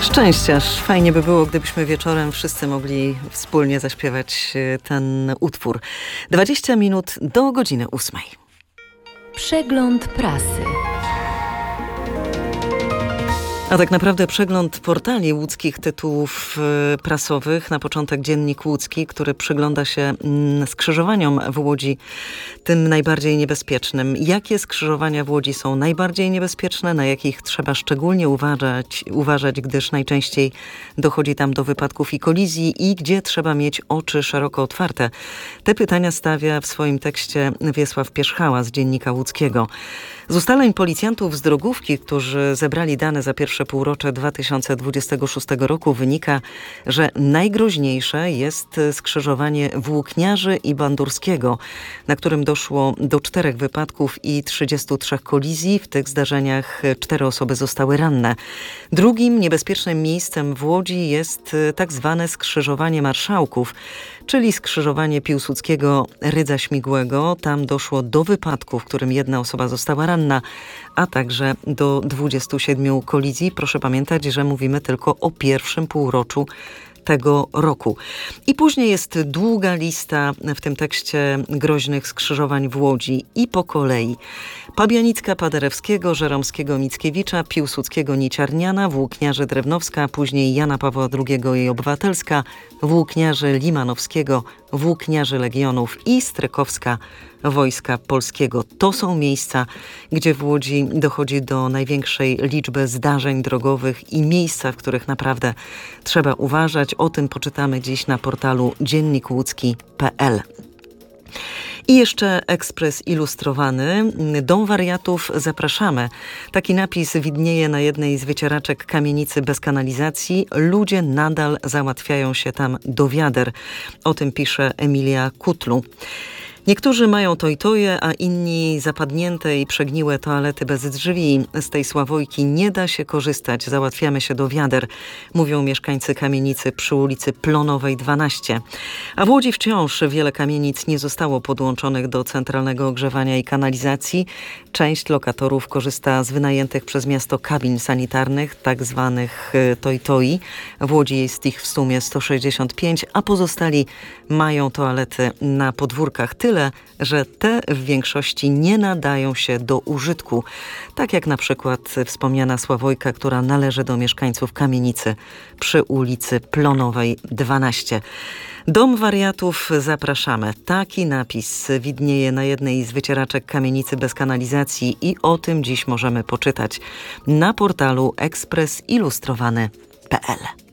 Szczęściarz. Fajnie by było, gdybyśmy wieczorem wszyscy mogli wspólnie zaśpiewać ten utwór. 20 minut do godziny 8. Przegląd prasy. A tak naprawdę przegląd portali łódzkich tytułów prasowych. Na początek Dziennik Łódzki, który przygląda się skrzyżowaniom w Łodzi, tym najbardziej niebezpiecznym. Jakie skrzyżowania w Łodzi są najbardziej niebezpieczne, na jakich trzeba szczególnie uważać, gdyż najczęściej dochodzi tam do wypadków i kolizji i gdzie trzeba mieć oczy szeroko otwarte. Te pytania stawia w swoim tekście Wiesław Pierzchała z Dziennika Łódzkiego. Z ustaleń policjantów z drogówki, którzy zebrali dane za pierwsze półrocze 2026 roku, wynika, że najgroźniejsze jest skrzyżowanie Włókniarzy i Bandurskiego, na którym doszło do 4 wypadków i 33 kolizji. W tych zdarzeniach 4 osoby zostały ranne. Drugim niebezpiecznym miejscem w Łodzi jest tak zwane skrzyżowanie Marszałków, czyli skrzyżowanie Piłsudskiego Rydza Śmigłego. Tam doszło do wypadku, w którym 1 osoba została ranna, a także do 27 kolizji. Proszę pamiętać, że mówimy tylko o pierwszym półroczu tego roku. I później jest długa lista w tym tekście groźnych skrzyżowań w Łodzi i po kolei. Pabianicka Paderewskiego, Żeromskiego Mickiewicza, Piłsudskiego Niciarniana, Włókniarzy Drewnowska, później Jana Pawła II i Obywatelska, Włókniarzy Limanowskiego, Włókniarzy Legionów i Strykowska Wojska Polskiego. To są miejsca, gdzie w Łodzi dochodzi do największej liczby zdarzeń drogowych i miejsca, w których naprawdę trzeba uważać. O tym poczytamy dziś na portalu dziennikłódzki.pl. I jeszcze ekspres ilustrowany. Dom wariatów, zapraszamy. Taki napis widnieje na jednej z wycieraczek kamienicy bez kanalizacji. Ludzie nadal załatwiają się tam do wiader. O tym pisze Emilia Kutlu. Niektórzy mają toj-toje, a inni zapadnięte i przegniłe toalety bez drzwi. Z tej Sławojki nie da się korzystać. Załatwiamy się do wiader, mówią mieszkańcy kamienicy przy ulicy Plonowej 12. A w Łodzi wciąż wiele kamienic nie zostało podłączonych do centralnego ogrzewania i kanalizacji. Część lokatorów korzysta z wynajętych przez miasto kabin sanitarnych, tak zwanych toj-toi. W Łodzi jest ich w sumie 165, a pozostali mają toalety na podwórkach. Tyle, że te w większości nie nadają się do użytku. Tak jak na przykład wspomniana Sławojka, która należy do mieszkańców kamienicy przy ulicy Plonowej 12. Dom wariatów, zapraszamy. Taki napis widnieje na jednej z wycieraczek kamienicy bez kanalizacji i o tym dziś możemy poczytać na portalu ekspresilustrowany.pl.